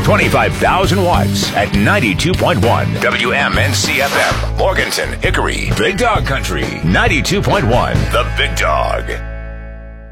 25,000 watts at 92.1 WMNC FM. Morganton, Hickory. Big Dog Country. 92.1 The Big Dog.